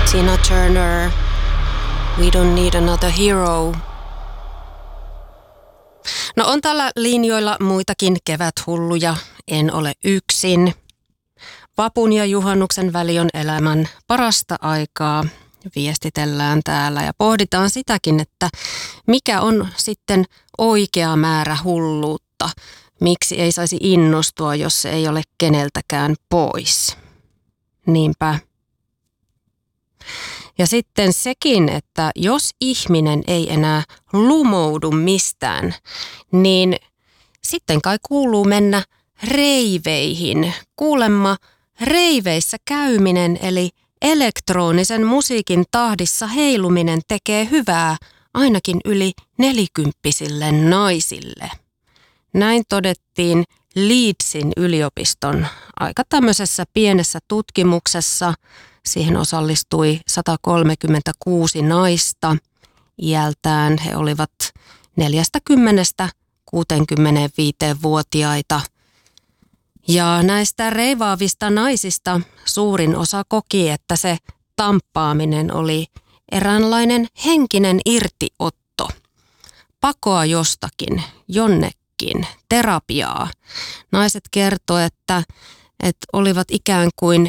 Tina Turner, We Don't Need Another Hero. No on tällä linjoilla muitakin keväthulluja, en ole yksin. Vapun ja juhannuksen väli on elämän parasta aikaa, viestitellään täällä ja pohditaan sitäkin, että mikä on sitten oikea määrä hulluutta. Miksi ei saisi innostua, jos se ei ole keneltäkään pois. Niinpä. Ja sitten sekin, että jos ihminen ei enää lumoudu mistään, niin sitten kai kuuluu mennä reiveihin. Kuulemma reiveissä käyminen eli elektronisen musiikin tahdissa heiluminen tekee hyvää ainakin yli 40-vuotiaille naisille. Näin todettiin Leedsin yliopiston aika tämmöisessä pienessä tutkimuksessa. Siihen osallistui 136 naista. Iältään he olivat 40–65-vuotiaita. Ja näistä reivaavista naisista suurin osa koki, että se tamppaaminen oli eräänlainen henkinen irtiotto. Pakoa jostakin, jonnekin, terapiaa. Naiset kertoi, että olivat ikään kuin